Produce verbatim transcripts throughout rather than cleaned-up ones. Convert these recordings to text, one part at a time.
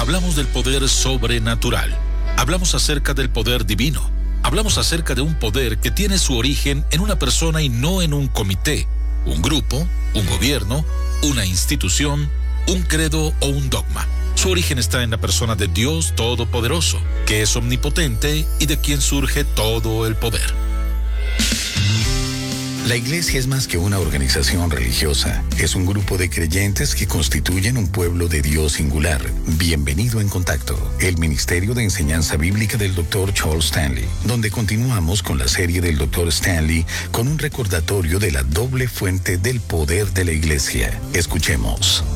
Hablamos del poder sobrenatural. Hablamos acerca del poder divino. Hablamos acerca de un poder que tiene su origen en una persona y no en un comité, un grupo, un gobierno, una institución, un credo o un dogma. Su origen está en la persona de Dios Todopoderoso, que es omnipotente y de quien surge todo el poder. La Iglesia es más que una organización religiosa. Es un grupo de creyentes que constituyen un pueblo de Dios singular. Bienvenido en Contacto, el Ministerio de Enseñanza Bíblica del doctor Charles Stanley, donde continuamos con la serie del doctor Stanley con un recordatorio de la doble fuente del poder de la Iglesia. Escuchemos.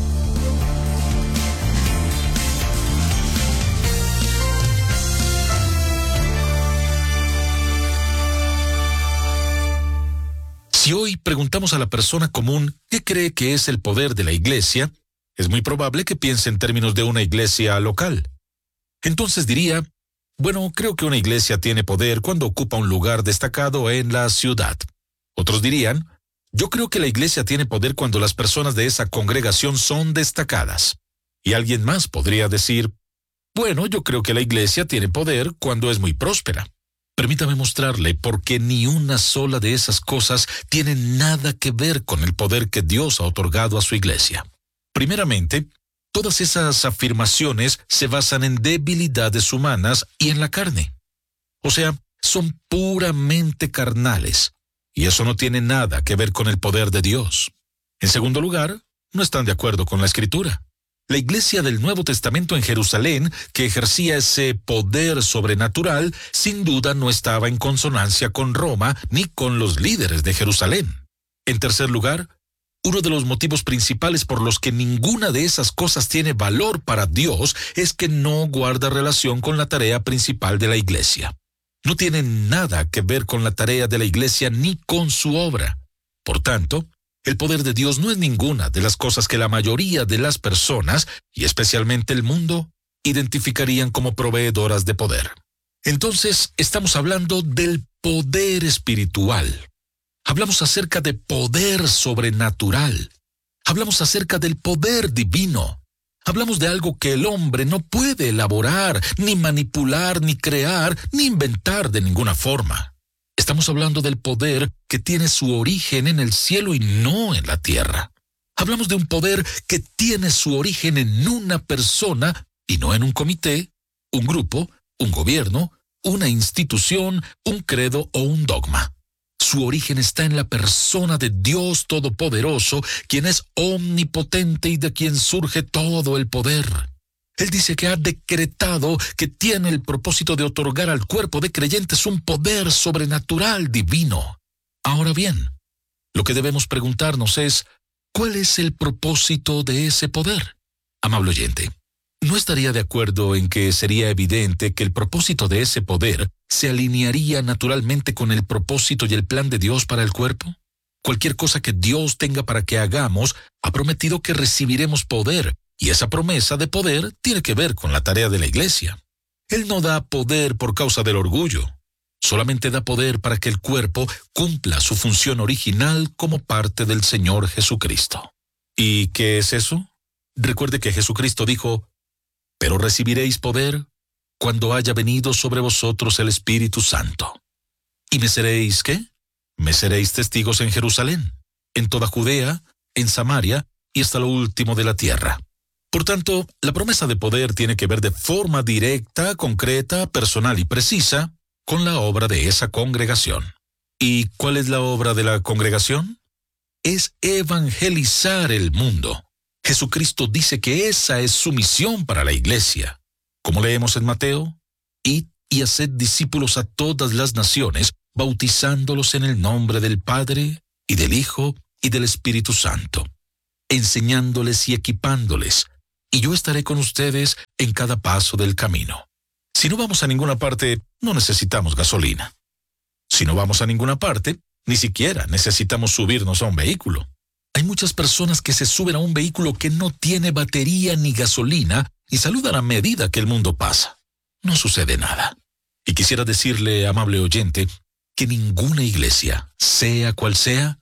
Si hoy preguntamos a la persona común qué cree que es el poder de la iglesia, es muy probable que piense en términos de una iglesia local. Entonces diría, bueno, creo que una iglesia tiene poder cuando ocupa un lugar destacado en la ciudad. Otros dirían, yo creo que la iglesia tiene poder cuando las personas de esa congregación son destacadas. Y alguien más podría decir, bueno, yo creo que la iglesia tiene poder cuando es muy próspera. Permítame mostrarle por qué ni una sola de esas cosas tiene nada que ver con el poder que Dios ha otorgado a su iglesia. Primeramente, todas esas afirmaciones se basan en debilidades humanas y en la carne. O sea, son puramente carnales, y eso no tiene nada que ver con el poder de Dios. En segundo lugar, no están de acuerdo con la Escritura. La iglesia del Nuevo Testamento en Jerusalén, que ejercía ese poder sobrenatural, sin duda no estaba en consonancia con Roma ni con los líderes de Jerusalén. En tercer lugar, uno de los motivos principales por los que ninguna de esas cosas tiene valor para Dios es que no guarda relación con la tarea principal de la iglesia. No tiene nada que ver con la tarea de la iglesia ni con su obra. Por tanto, el poder de Dios no es ninguna de las cosas que la mayoría de las personas, y especialmente el mundo, identificarían como proveedoras de poder. Entonces, estamos hablando del poder espiritual. Hablamos acerca de poder sobrenatural. Hablamos acerca del poder divino. Hablamos de algo que el hombre no puede elaborar, ni manipular, ni crear, ni inventar de ninguna forma. Estamos hablando del poder que tiene su origen en el cielo y no en la tierra. Hablamos de un poder que tiene su origen en una persona y no en un comité, un grupo, un gobierno, una institución, un credo o un dogma. Su origen está en la persona de Dios Todopoderoso, quien es omnipotente y de quien surge todo el poder. Él dice que ha decretado que tiene el propósito de otorgar al cuerpo de creyentes un poder sobrenatural divino. Ahora bien, lo que debemos preguntarnos es, ¿cuál es el propósito de ese poder? Amable oyente, ¿no estaría de acuerdo en que sería evidente que el propósito de ese poder se alinearía naturalmente con el propósito y el plan de Dios para el cuerpo? Cualquier cosa que Dios tenga para que hagamos, ha prometido que recibiremos poder. Y esa promesa de poder tiene que ver con la tarea de la iglesia. Él no da poder por causa del orgullo. Solamente da poder para que el cuerpo cumpla su función original como parte del Señor Jesucristo. ¿Y qué es eso? Recuerde que Jesucristo dijo, «Pero recibiréis poder cuando haya venido sobre vosotros el Espíritu Santo. ¿Y me seréis qué? Me seréis testigos en Jerusalén, en toda Judea, en Samaria y hasta lo último de la tierra». Por tanto, la promesa de poder tiene que ver de forma directa, concreta, personal y precisa con la obra de esa congregación. ¿Y cuál es la obra de la congregación? Es evangelizar el mundo. Jesucristo dice que esa es su misión para la iglesia. Como leemos en Mateo, id y haced discípulos a todas las naciones, bautizándolos en el nombre del Padre, y del Hijo, y del Espíritu Santo, enseñándoles y equipándoles, y yo estaré con ustedes en cada paso del camino. Si no vamos a ninguna parte, no necesitamos gasolina. Si no vamos a ninguna parte, ni siquiera necesitamos subirnos a un vehículo. Hay muchas personas que se suben a un vehículo que no tiene batería ni gasolina y saludan a medida que el mundo pasa. No sucede nada. Y quisiera decirle, amable oyente, que ninguna iglesia, sea cual sea,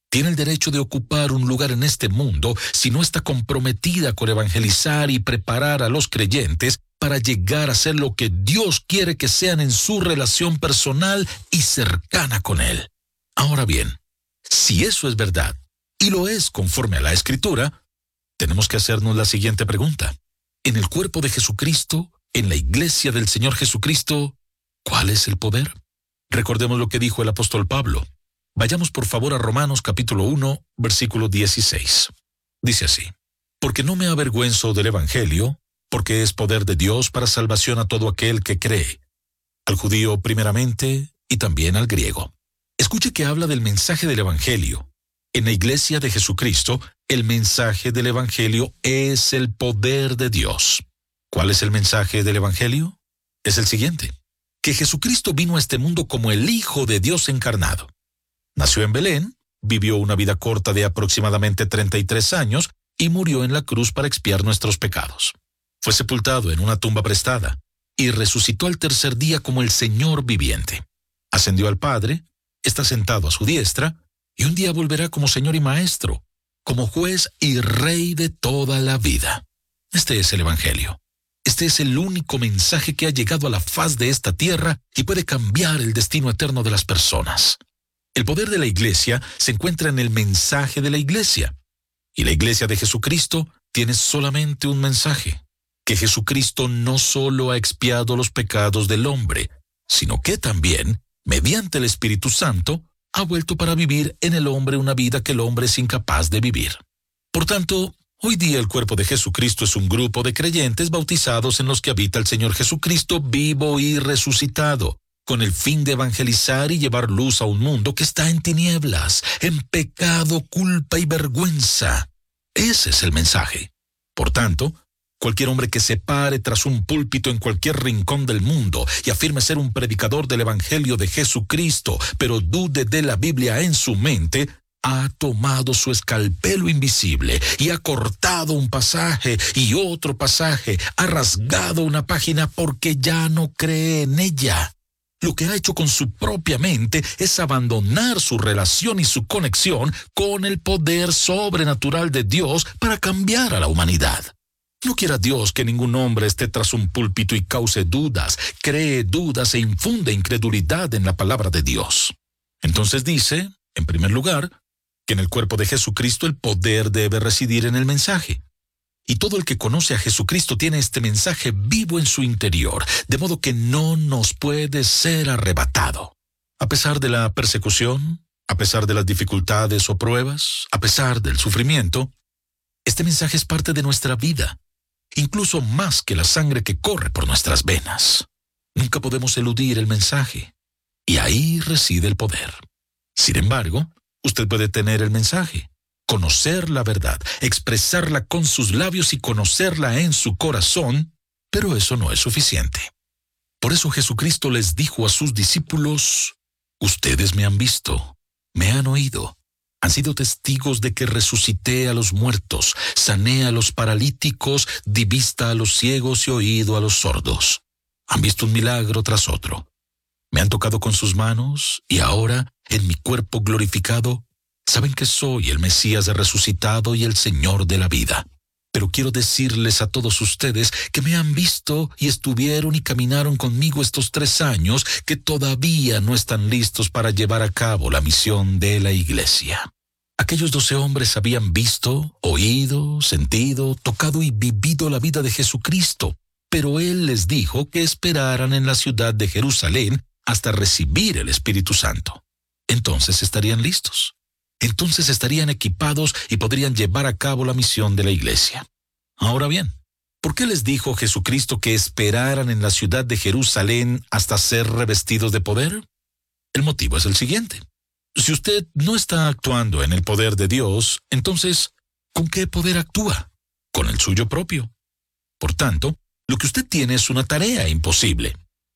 tiene el derecho de ocupar un lugar en este mundo si no está comprometida con evangelizar y preparar a los creyentes para llegar a ser lo que Dios quiere que sean en su relación personal y cercana con Él. Ahora bien, si eso es verdad, y lo es conforme a la Escritura, tenemos que hacernos la siguiente pregunta. En el cuerpo de Jesucristo, en la iglesia del Señor Jesucristo, ¿cuál es el poder? Recordemos lo que dijo el apóstol Pablo. Vayamos por favor a Romanos capítulo uno, versículo dieciséis. Dice así: porque no me avergüenzo del Evangelio, porque es poder de Dios para salvación a todo aquel que cree, al judío primeramente y también al griego. Escuche que habla del mensaje del Evangelio. En la iglesia de Jesucristo, el mensaje del Evangelio es el poder de Dios. ¿Cuál es el mensaje del Evangelio? Es el siguiente: que Jesucristo vino a este mundo como el Hijo de Dios encarnado. Nació en Belén, vivió una vida corta de aproximadamente treinta y tres años y murió en la cruz para expiar nuestros pecados. Fue sepultado en una tumba prestada y resucitó al tercer día como el Señor viviente. Ascendió al Padre, está sentado a su diestra y un día volverá como Señor y Maestro, como juez y Rey de toda la vida. Este es el Evangelio. Este es el único mensaje que ha llegado a la faz de esta tierra y puede cambiar el destino eterno de las personas. El poder de la iglesia se encuentra en el mensaje de la iglesia. Y la iglesia de Jesucristo tiene solamente un mensaje: que Jesucristo no solo ha expiado los pecados del hombre, sino que también, mediante el Espíritu Santo, ha vuelto para vivir en el hombre una vida que el hombre es incapaz de vivir. Por tanto, hoy día el cuerpo de Jesucristo es un grupo de creyentes bautizados en los que habita el Señor Jesucristo vivo y resucitado, con el fin de evangelizar y llevar luz a un mundo que está en tinieblas, en pecado, culpa y vergüenza. Ese es el mensaje. Por tanto, cualquier hombre que se pare tras un púlpito en cualquier rincón del mundo y afirme ser un predicador del Evangelio de Jesucristo, pero dude de la Biblia en su mente, ha tomado su escalpelo invisible y ha cortado un pasaje y otro pasaje, ha rasgado una página porque ya no cree en ella. Lo que ha hecho con su propia mente es abandonar su relación y su conexión con el poder sobrenatural de Dios para cambiar a la humanidad. No quiera Dios que ningún hombre esté tras un púlpito y cause dudas, cree dudas e infunde incredulidad en la palabra de Dios. Entonces dice, en primer lugar, que en el cuerpo de Jesucristo el poder debe residir en el mensaje. Y todo el que conoce a Jesucristo tiene este mensaje vivo en su interior, de modo que no nos puede ser arrebatado. A pesar de la persecución, a pesar de las dificultades o pruebas, a pesar del sufrimiento, este mensaje es parte de nuestra vida, incluso más que la sangre que corre por nuestras venas. Nunca podemos eludir el mensaje, y ahí reside el poder. Sin embargo, usted puede tener el mensaje, conocer la verdad, expresarla con sus labios y conocerla en su corazón, pero eso no es suficiente. Por eso Jesucristo les dijo a sus discípulos: ustedes me han visto, me han oído, han sido testigos de que resucité a los muertos, sané a los paralíticos, di vista a los ciegos y oído a los sordos. Han visto un milagro tras otro. Me han tocado con sus manos y ahora, en mi cuerpo glorificado, saben que soy el Mesías resucitado y el Señor de la vida. Pero quiero decirles a todos ustedes que me han visto y estuvieron y caminaron conmigo estos tres años que todavía no están listos para llevar a cabo la misión de la iglesia. Aquellos doce hombres habían visto, oído, sentido, tocado y vivido la vida de Jesucristo, pero Él les dijo que esperaran en la ciudad de Jerusalén hasta recibir el Espíritu Santo. Entonces estarían listos. Entonces estarían equipados y podrían llevar a cabo la misión de la iglesia. Ahora bien, ¿por qué les dijo Jesucristo que esperaran en la ciudad de Jerusalén hasta ser revestidos de poder? El motivo es el siguiente. Si usted no está actuando en el poder de Dios, entonces, ¿con qué poder actúa? Con el suyo propio. Por tanto, lo que usted tiene es una tarea imposible.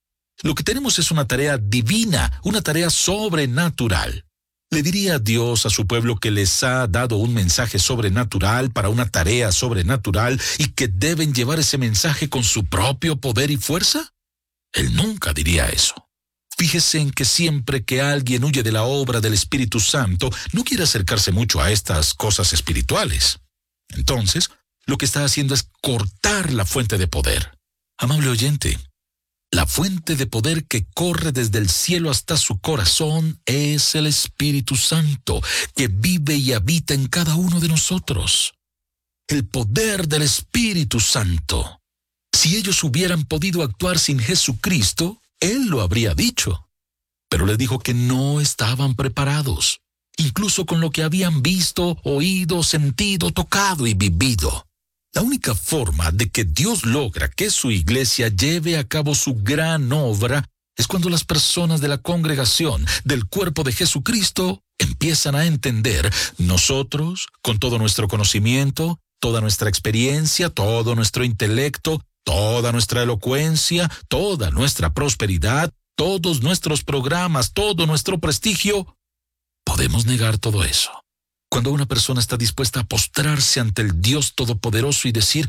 Lo que tenemos es una tarea divina, una tarea sobrenatural. ¿Le diría Dios a su pueblo que les ha dado un mensaje sobrenatural para una tarea sobrenatural y que deben llevar ese mensaje con su propio poder y fuerza? Él nunca diría eso. Fíjese en que siempre que alguien huye de la obra del Espíritu Santo, no quiere acercarse mucho a estas cosas espirituales. Entonces, lo que está haciendo es cortar la fuente de poder. Amable oyente, la fuente de poder que corre desde el cielo hasta su corazón es el Espíritu Santo, que vive y habita en cada uno de nosotros. El poder del Espíritu Santo. Si ellos hubieran podido actuar sin Jesucristo, Él lo habría dicho. Pero les dijo que no estaban preparados, incluso con lo que habían visto, oído, sentido, tocado y vivido. La única forma de que Dios logra que su iglesia lleve a cabo su gran obra es cuando las personas de la congregación del cuerpo de Jesucristo empiezan a entender: nosotros, con todo nuestro conocimiento, toda nuestra experiencia, todo nuestro intelecto, toda nuestra elocuencia, toda nuestra prosperidad, todos nuestros programas, todo nuestro prestigio, podemos negar todo eso. Cuando una persona está dispuesta a postrarse ante el Dios Todopoderoso y decir: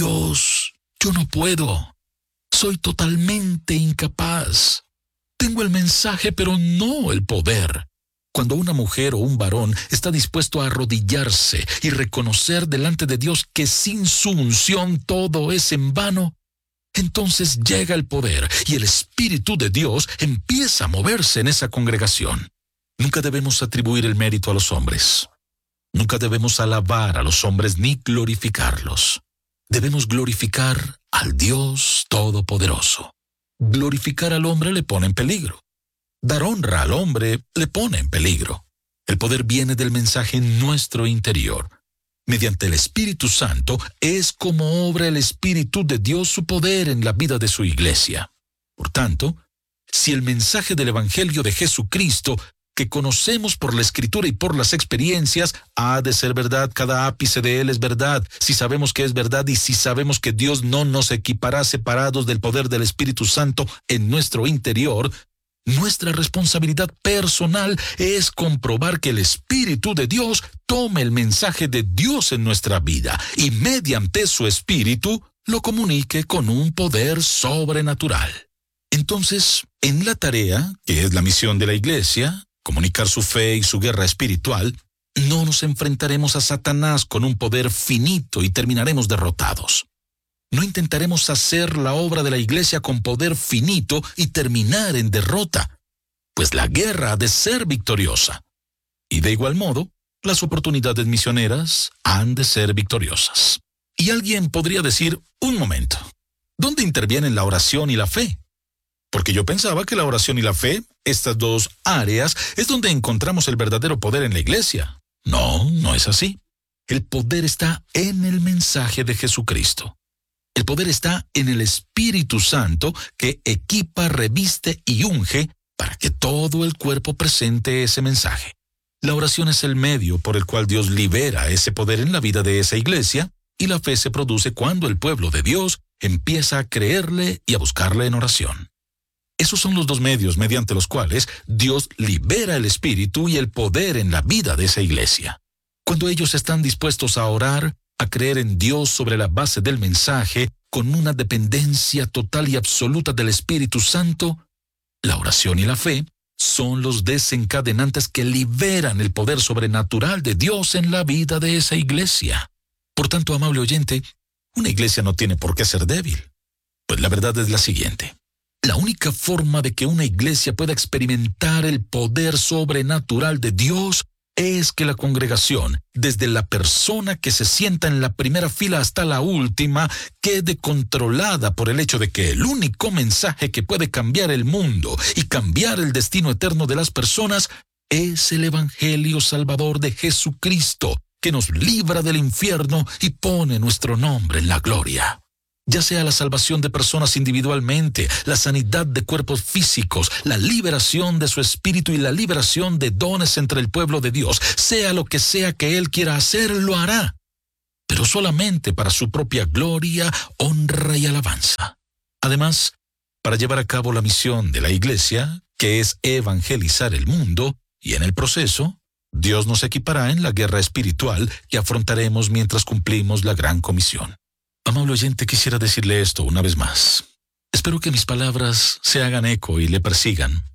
Dios, yo no puedo, soy totalmente incapaz, tengo el mensaje pero no el poder. Cuando una mujer o un varón está dispuesto a arrodillarse y reconocer delante de Dios que sin su unción todo es en vano, entonces llega el poder y el Espíritu de Dios empieza a moverse en esa congregación. Nunca debemos atribuir el mérito a los hombres. Nunca debemos alabar a los hombres ni glorificarlos. Debemos glorificar al Dios Todopoderoso. Glorificar al hombre le pone en peligro. Dar honra al hombre le pone en peligro. El poder viene del mensaje en nuestro interior. Mediante el Espíritu Santo es como obra el Espíritu de Dios su poder en la vida de su iglesia. Por tanto, si el mensaje del Evangelio de Jesucristo, que conocemos por la Escritura y por las experiencias, ha de ser verdad, cada ápice de él es verdad, si sabemos que es verdad y si sabemos que Dios no nos equipará separados del poder del Espíritu Santo en nuestro interior, nuestra responsabilidad personal es comprobar que el Espíritu de Dios tome el mensaje de Dios en nuestra vida y mediante su Espíritu lo comunique con un poder sobrenatural. Entonces, en la tarea, que es la misión de la iglesia, comunicar su fe y su guerra espiritual, no nos enfrentaremos a Satanás con un poder finito y terminaremos derrotados. No intentaremos hacer la obra de la iglesia con poder finito y terminar en derrota, pues la guerra ha de ser victoriosa. Y de igual modo, las oportunidades misioneras han de ser victoriosas. Y alguien podría decir: un momento, ¿dónde intervienen la oración y la fe? Porque yo pensaba que la oración y la fe, estas dos áreas, es donde encontramos el verdadero poder en la iglesia. No, no es así. El poder está en el mensaje de Jesucristo. El poder está en el Espíritu Santo que equipa, reviste y unge para que todo el cuerpo presente ese mensaje. La oración es el medio por el cual Dios libera ese poder en la vida de esa iglesia, y la fe se produce cuando el pueblo de Dios empieza a creerle y a buscarle en oración. Esos son los dos medios mediante los cuales Dios libera el Espíritu y el poder en la vida de esa iglesia. Cuando ellos están dispuestos a orar, a creer en Dios sobre la base del mensaje, con una dependencia total y absoluta del Espíritu Santo, la oración y la fe son los desencadenantes que liberan el poder sobrenatural de Dios en la vida de esa iglesia. Por tanto, amable oyente, una iglesia no tiene por qué ser débil. Pues la verdad es la siguiente. La única forma de que una iglesia pueda experimentar el poder sobrenatural de Dios es que la congregación, desde la persona que se sienta en la primera fila hasta la última, quede controlada por el hecho de que el único mensaje que puede cambiar el mundo y cambiar el destino eterno de las personas es el Evangelio Salvador de Jesucristo, que nos libra del infierno y pone nuestro nombre en la gloria. Ya sea la salvación de personas individualmente, la sanidad de cuerpos físicos, la liberación de su espíritu y la liberación de dones entre el pueblo de Dios, sea lo que sea que Él quiera hacer, lo hará, pero solamente para su propia gloria, honra y alabanza. Además, para llevar a cabo la misión de la iglesia, que es evangelizar el mundo, y en el proceso, Dios nos equipará en la guerra espiritual que afrontaremos mientras cumplimos la gran comisión. Amable oyente, quisiera decirle esto una vez más. Espero que mis palabras se hagan eco y le persigan.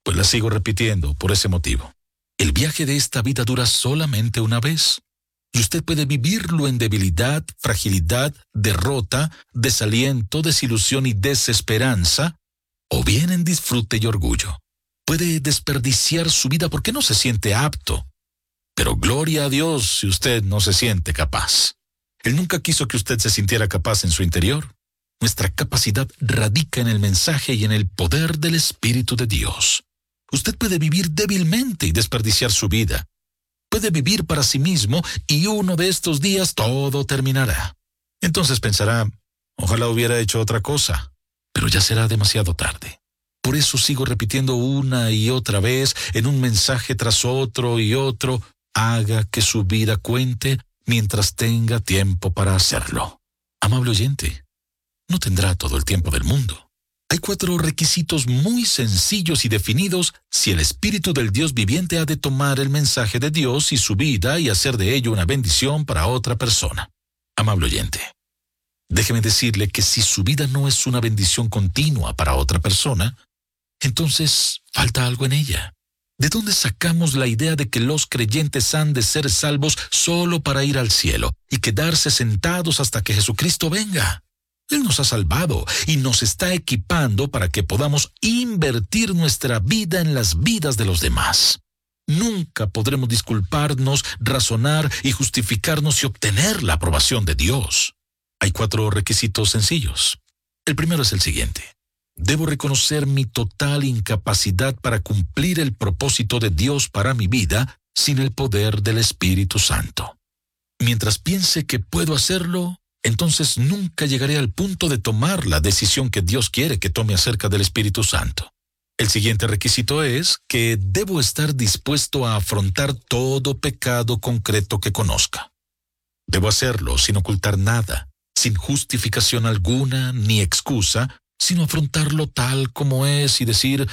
Pues la sigo repitiendo por ese motivo. El viaje de esta vida dura solamente una vez. Y usted puede vivirlo en debilidad, fragilidad, derrota, desaliento, desilusión y desesperanza, o bien en disfrute y orgullo. Puede desperdiciar su vida porque no se siente apto. Pero gloria a Dios si usted no se siente capaz. Él nunca quiso que usted se sintiera capaz en su interior. Nuestra capacidad radica en el mensaje y en el poder del Espíritu de Dios. Usted puede vivir débilmente y desperdiciar su vida. Puede vivir para sí mismo y uno de estos días todo terminará. Entonces pensará, ojalá hubiera hecho otra cosa, pero ya será demasiado tarde. Por eso sigo repitiendo una y otra vez en un mensaje tras otro y otro, haga que su vida cuente mientras tenga tiempo para hacerlo. Amable oyente, no tendrá todo el tiempo del mundo. Hay cuatro requisitos muy sencillos y definidos si el Espíritu del Dios viviente ha de tomar el mensaje de Dios y su vida y hacer de ello una bendición para otra persona. Amable oyente, déjeme decirle que si su vida no es una bendición continua para otra persona, entonces falta algo en ella. ¿De dónde sacamos la idea de que los creyentes han de ser salvos solo para ir al cielo y quedarse sentados hasta que Jesucristo venga? Él nos ha salvado y nos está equipando para que podamos invertir nuestra vida en las vidas de los demás. Nunca podremos disculparnos, razonar y justificarnos y obtener la aprobación de Dios. Hay cuatro requisitos sencillos. El primero es el siguiente. Debo reconocer mi total incapacidad para cumplir el propósito de Dios para mi vida sin el poder del Espíritu Santo. Mientras piense que puedo hacerlo, entonces nunca llegaré al punto de tomar la decisión que Dios quiere que tome acerca del Espíritu Santo. El siguiente requisito es que debo estar dispuesto a afrontar todo pecado concreto que conozca. Debo hacerlo sin ocultar nada, sin justificación alguna ni excusa, sino afrontarlo tal como es y decir,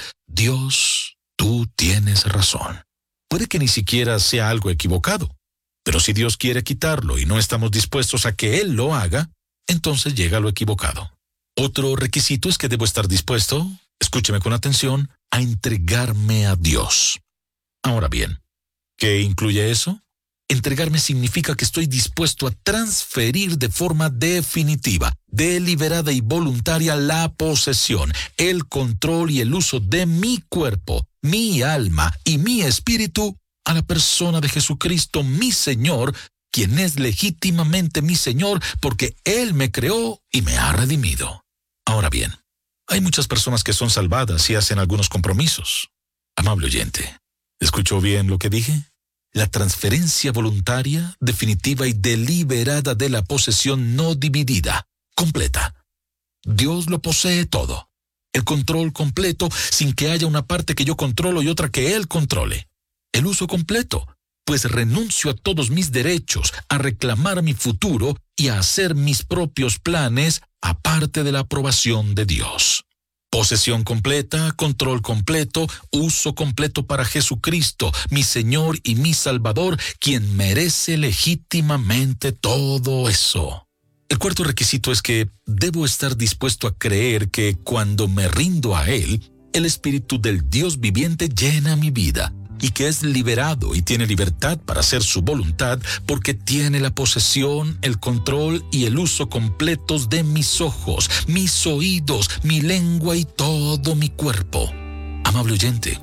Dios, tú tienes razón. Puede que ni siquiera sea algo equivocado, pero si Dios quiere quitarlo y no estamos dispuestos a que Él lo haga, entonces llega lo equivocado. Otro requisito es que debo estar dispuesto, escúcheme con atención, a entregarme a Dios. Ahora bien, ¿qué incluye eso? Entregarme significa que estoy dispuesto a transferir de forma definitiva, deliberada y voluntaria la posesión, el control y el uso de mi cuerpo, mi alma y mi espíritu a la persona de Jesucristo, mi Señor, quien es legítimamente mi Señor porque Él me creó y me ha redimido. Ahora bien, hay muchas personas que son salvadas y hacen algunos compromisos. Amable oyente, ¿escuchó bien lo que dije? La transferencia voluntaria, definitiva y deliberada de la posesión no dividida, completa. Dios lo posee todo. El control completo sin que haya una parte que yo controlo y otra que Él controle. El uso completo, pues renuncio a todos mis derechos, a reclamar mi futuro y a hacer mis propios planes aparte de la aprobación de Dios. Posesión completa, control completo, uso completo para Jesucristo, mi Señor y mi Salvador, quien merece legítimamente todo eso. El cuarto requisito es que debo estar dispuesto a creer que cuando me rindo a Él, el Espíritu del Dios viviente llena mi vida y que es liberado y tiene libertad para hacer su voluntad porque tiene la posesión, el control y el uso completos de mis ojos, mis oídos, mi lengua y todo mi cuerpo. Amable oyente,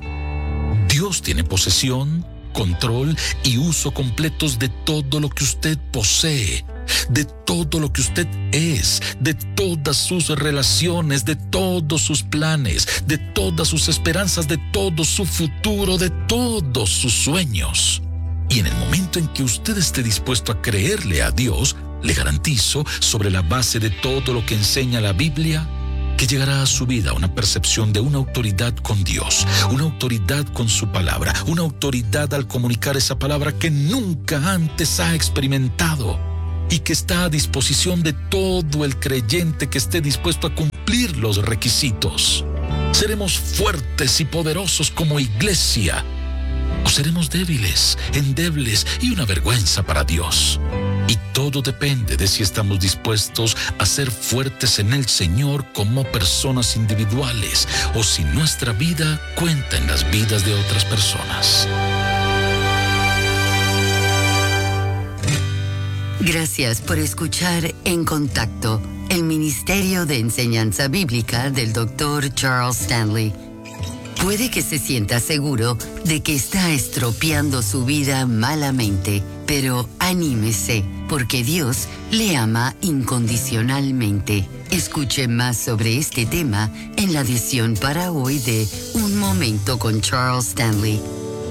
Dios tiene posesión, control y uso completos de todo lo que usted posee, de todo lo que usted es, de todas sus relaciones, de todos sus planes, de todas sus esperanzas, de todo su futuro, de todos sus sueños. Y en el momento en que usted esté dispuesto a creerle a Dios, le garantizo, sobre la base de todo lo que enseña la Biblia, que llegará a su vida una percepción de una autoridad con Dios, una autoridad con su palabra, una autoridad al comunicar esa palabra que nunca antes ha experimentado y que está a disposición de todo el creyente que esté dispuesto a cumplir los requisitos. ¿Seremos fuertes y poderosos como iglesia o seremos débiles, endebles y una vergüenza para Dios? Y todo depende de si estamos dispuestos a ser fuertes en el Señor como personas individuales o si nuestra vida cuenta en las vidas de otras personas. Gracias por escuchar En Contacto, el Ministerio de Enseñanza Bíblica del doctor Charles Stanley. Puede que se sienta seguro de que está estropeando su vida malamente, pero anímese, porque Dios le ama incondicionalmente. Escuche más sobre este tema en la edición para hoy de Un Momento con Charles Stanley.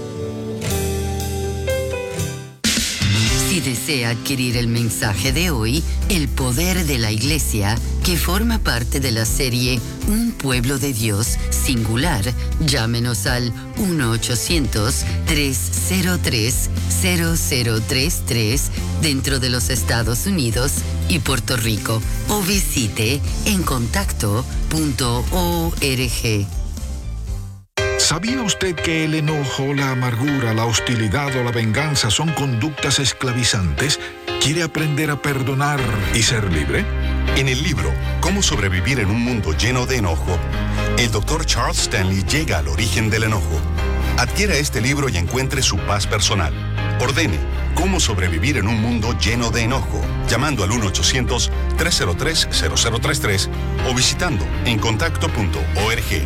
Si desea adquirir el mensaje de hoy, El Poder de la Iglesia, que forma parte de la serie Un Pueblo de Dios Singular, llámenos al uno ochocientos, tres cero tres, cero cero tres tres dentro de los Estados Unidos y Puerto Rico o visite en contacto punto org. ¿Sabía usted que el enojo, la amargura, la hostilidad o la venganza son conductas esclavizantes? ¿Quiere aprender a perdonar y ser libre? En el libro Cómo sobrevivir en un mundo lleno de enojo, el doctor Charles Stanley llega al origen del enojo. Adquiera este libro y encuentre su paz personal. Ordene Cómo sobrevivir en un mundo lleno de enojo, llamando al uno ochocientos, tres cero tres, cero cero tres tres o visitando en contacto punto org.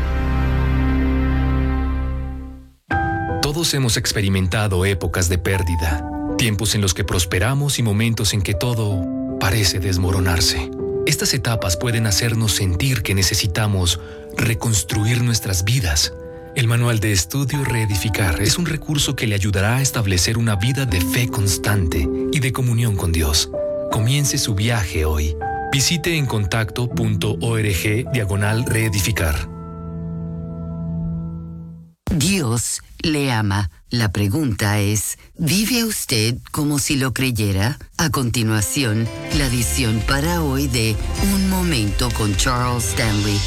Todos hemos experimentado épocas de pérdida, tiempos en los que prosperamos y momentos en que todo parece desmoronarse. Estas etapas pueden hacernos sentir que necesitamos reconstruir nuestras vidas. El manual de estudio Reedificar es un recurso que le ayudará a establecer una vida de fe constante y de comunión con Dios. Comience su viaje hoy. Visite en contacto punto org diagonal reedificar. Dios le ama. La pregunta es, ¿vive usted como si lo creyera? A continuación, la edición para hoy de Un Momento con Charles Stanley.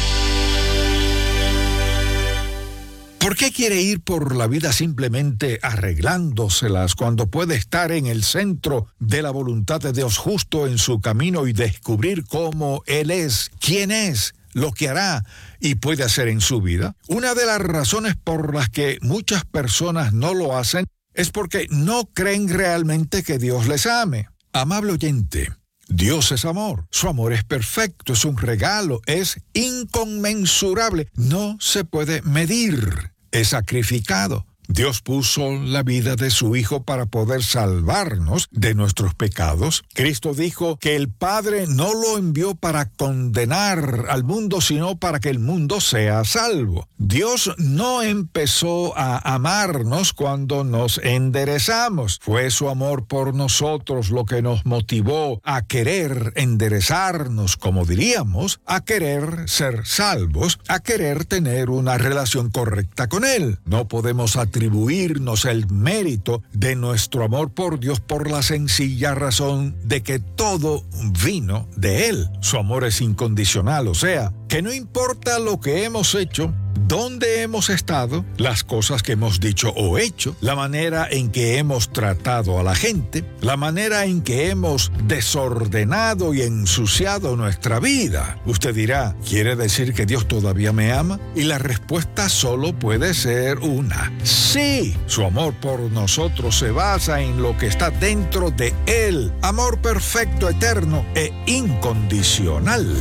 ¿Por qué quiere ir por la vida simplemente arreglándoselas cuando puede estar en el centro de la voluntad de Dios justo en su camino y descubrir cómo Él es, quién es, lo que hará y puede hacer en su vida? Una de las razones por las que muchas personas no lo hacen es porque no creen realmente que Dios les ame. Amable oyente, Dios es amor. Su amor es perfecto, es un regalo, es inconmensurable. No se puede medir, es sacrificado. Dios puso la vida de su Hijo para poder salvarnos de nuestros pecados. Cristo dijo que el Padre no lo envió para condenar al mundo, sino para que el mundo sea salvo. Dios no empezó a amarnos cuando nos enderezamos. Fue su amor por nosotros lo que nos motivó a querer enderezarnos, como diríamos, a querer ser salvos, a querer tener una relación correcta con Él. No podemos atribuir atribuirnos el mérito de nuestro amor por Dios por la sencilla razón de que todo vino de Él. Su amor es incondicional, o sea, que no importa lo que hemos hecho, dónde hemos estado, las cosas que hemos dicho o hecho, la manera en que hemos tratado a la gente, la manera en que hemos desordenado y ensuciado nuestra vida. Usted dirá, ¿quiere decir que Dios todavía me ama? Y la respuesta solo puede ser una. Sí, su amor por nosotros se basa en lo que está dentro de Él. Amor perfecto, eterno e incondicional.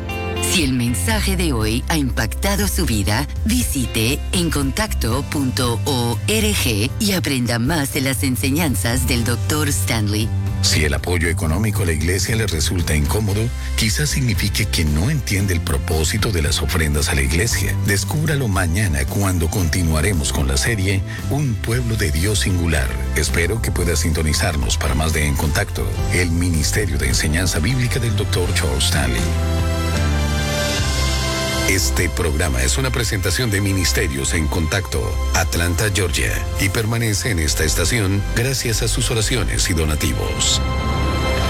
Si el mensaje de hoy ha impactado su vida, visite en contacto punto org y aprenda más de las enseñanzas del doctor Stanley. Si el apoyo económico a la iglesia le resulta incómodo, quizás signifique que no entiende el propósito de las ofrendas a la iglesia. Descúbralo mañana cuando continuaremos con la serie Un Pueblo de Dios Singular. Espero que pueda sintonizarnos para más de En Contacto, el Ministerio de Enseñanza Bíblica del doctor Charles Stanley. Este programa es una presentación de Ministerios en Contacto, Atlanta, Georgia, y permanece en esta estación gracias a sus oraciones y donativos.